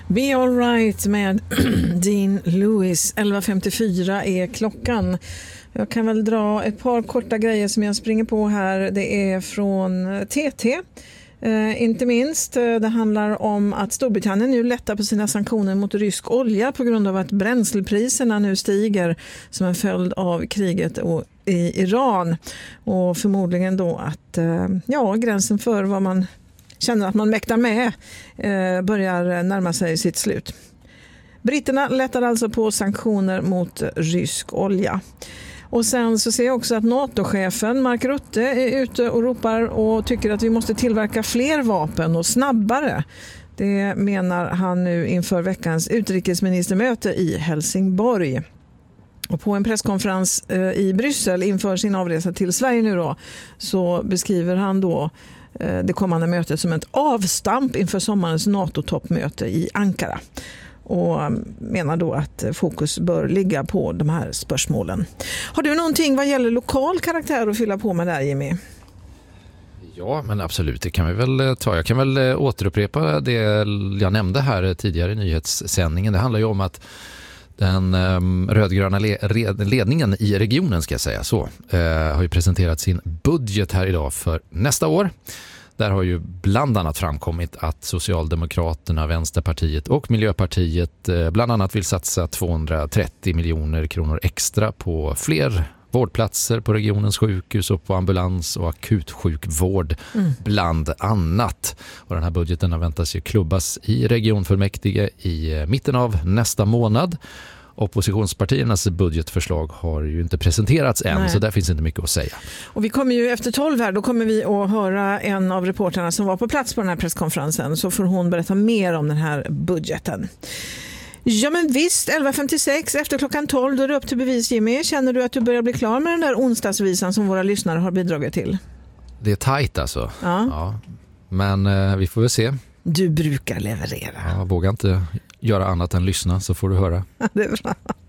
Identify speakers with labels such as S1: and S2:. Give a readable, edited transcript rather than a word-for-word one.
S1: Be All Right med Dean Lewis. 11.54 är klockan. Jag kan väl dra ett par korta grejer som jag springer på här. Det är från TT. Inte minst, det handlar om att Storbritannien nu lättar på sina sanktioner mot rysk olja på grund av att bränslepriserna nu stiger som en följd av kriget i Iran. Och förmodligen då att gränsen för vad man känner att man mäktar med börjar närma sig sitt slut. Britterna lättar alltså på sanktioner mot rysk olja. Och sen så ser jag också att NATO-chefen Mark Rutte är ute och ropar och tycker att vi måste tillverka fler vapen och snabbare. Det menar han nu inför veckans utrikesministermöte i Helsingborg. Och på en presskonferens i Bryssel inför sin avresa till Sverige nu då, så beskriver han då det kommande mötet som ett avstamp inför sommarens NATO-toppmöte i Ankara. Och menar då att fokus bör ligga på de här spörsmålen. Har du någonting vad gäller lokal karaktär att fylla på med där, Jimmy?
S2: Ja, men absolut, det kan vi väl ta. Jag kan väl återupprepa det jag nämnde här tidigare i nyhetssändningen. Det handlar ju om att den rödgröna ledningen i regionen, ska jag säga så, har ju presenterat sin budget här idag för nästa år. Där har ju bland annat framkommit att Socialdemokraterna, Vänsterpartiet och Miljöpartiet bland annat vill satsa 230 miljoner kronor extra på fler vårdplatser på regionens sjukhus och på ambulans- och akutsjukvård bland annat. Och den här budgeten väntas ju klubbas i regionfullmäktige i mitten av nästa månad. Oppositionspartiernas budgetförslag har ju inte presenterats än. Nej. Så där finns inte mycket att säga. Och
S1: vi kommer ju efter 12 här, då kommer vi att höra en av reporterna som var på plats på den här presskonferensen, så får hon berätta mer om den här budgeten. Ja men visst, 11.56 efter klockan 12, då är det upp till bevis, Jimmy. Känner du att du börjar bli klar med den där onsdagsvisan som våra lyssnare har bidragit till?
S2: Det är tajt alltså. Ja. Men vi får väl se.
S1: Du brukar leverera.
S2: Jag vågar inte göra annat än lyssna, så får du höra.
S1: Det är bra.